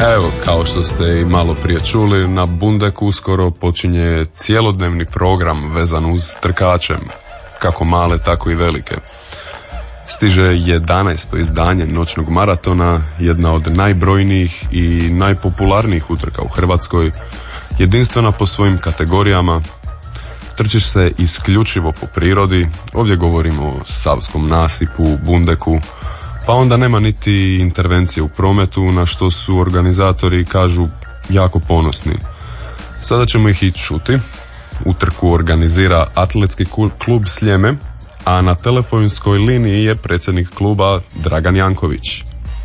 Evo, kao što ste i malo prije čuli, na Bundeku uskoro počinje cjelodnevni program vezan uz trkače, kako male, tako i velike. Stiže 11. izdanje noćnog maratona, jedna od najbrojnijih i najpopularnijih utrka u Hrvatskoj, jedinstvena po svojim kategorijama. Trčiš se isključivo po prirodi, ovdje govorimo o Savskom nasipu, Bundeku, pa onda nema niti intervencije u prometu, na što su organizatori, kažu, jako ponosni. Sada ćemo ih i čuti. Utrku organizira Atletski klub Sljeme, a na telefonskoj liniji je predsjednik kluba Dragan Janković.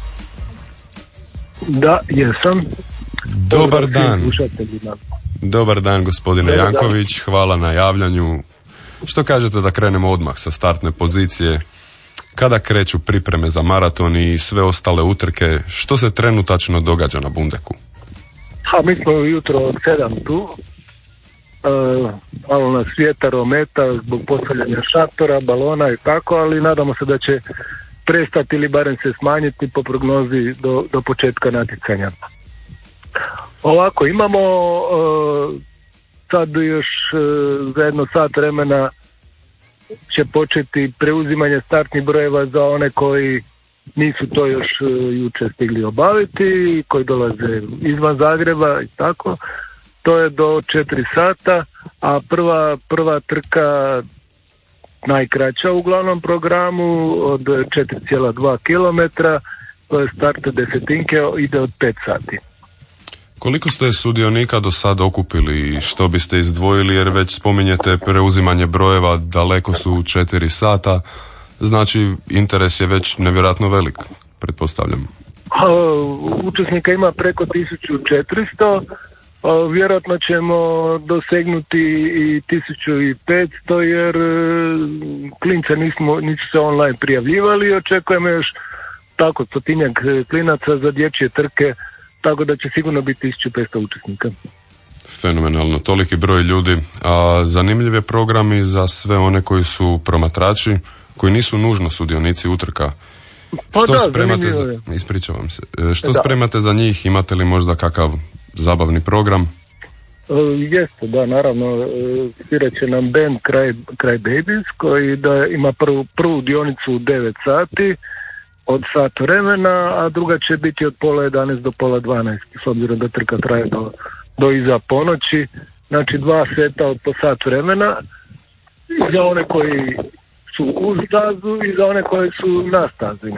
Da, jesam. Dobar dan. Dobar dan, gospodine Janković, hvala na javljanju. Što kažete da krenemo odmah sa startne pozicije? Kada kreću pripreme za maraton i sve ostale utrke, što se trenutačno događa na Bundeku? Mi smo jutro od 7 tu, malo nas vjetar ometa zbog postavljanja šatora, balona i tako, ali nadamo se da će prestati ili barem se smanjiti po prognozi do početka natjecanja. Ovako, imamo sad još za jedno sat vremena će početi preuzimanje startnih brojeva za one koji nisu to još jučer stigli obaviti, koji dolaze izvan Zagreba i tako. To je do 4 sata, a prva trka, najkraća u glavnom programu, od 4,2 km, to je start od desetinke, ide od 5 sati. Koliko ste sudionika do sad okupili i što biste izdvojili, jer već spominjete preuzimanje brojeva, daleko su 4 sata, znači interes je već nevjerojatno velik, pretpostavljam. Učesnika ima preko 1400, vjerojatno ćemo dosegnuti i 1500 jer klinca nisu se online prijavljivali, očekujemo još tako 100-tinjak klinaca za dječje trke, tako da će sigurno biti 1500 učesnika. Fenomenalno, toliki broj ljudi. A zanimljiv je program i za sve one koji su promatrači, koji nisu nužno sudionici utrka. Što spremate ispričavam se. Što spremate za njih? Imate li možda kakav zabavni program? Jeste, da, naravno. Svirat će nam band Cry Babies, koji ima prvu dionicu u 9 sati, od sat vremena, a druga će biti od 10:30 do 11:30, s obzirom da trka traje do iza ponoći. Znači 2 seta od po sat vremena, i za one koji su uz stazu i za one koji su na stazi.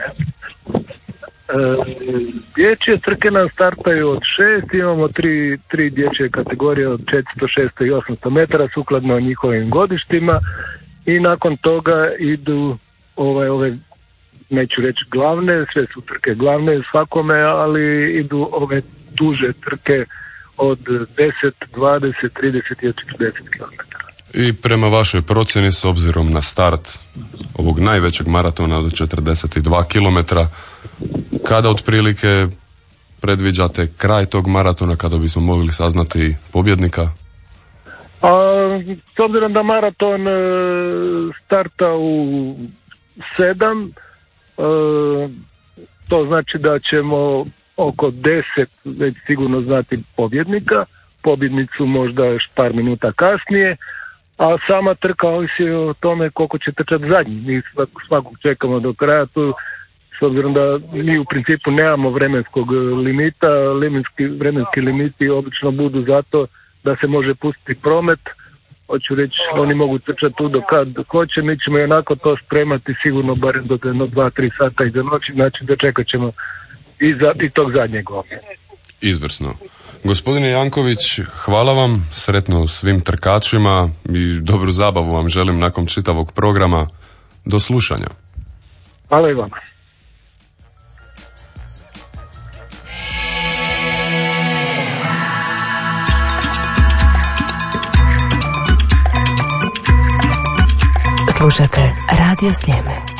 Dječje trke nam startaju od 6, imamo tri dječje kategorije od 400, 600 i 800 metara sukladno njihovim godištima, i nakon toga idu ove neću reći glavne, sve su trke glavne svakome, ali idu ove duže trke od 10, 20, 30 i 40 km. I prema vašoj procjeni, s obzirom na start ovog najvećeg maratona od 42 km, kada otprilike predviđate kraj tog maratona, kada bismo mogli saznati pobjednika? S obzirom da maraton starta u 7, to znači da ćemo oko 10 već sigurno znati pobjednika, pobjednicu možda još par minuta kasnije, a sama trka ovisi o tome koliko će trčati zadnji. Mi svakog čekamo do kraja tu, s obzirom da mi u principu nemamo vremenskog limita. Vremenski limiti obično budu zato da se može pustiti promet. Hoću reći, oni mogu trčati tu do kad hoće, mi ćemo i onako to spremati sigurno barem do 2-3 sata iza noći, znači dočekat ćemo i tog zadnjeg ovdje. Izvrsno. Gospodine Janković, hvala vam, sretno svim trkačima i dobru zabavu vam želim nakon čitavog programa. Do slušanja. Hvala i vama. Slušate Radio Sljeme.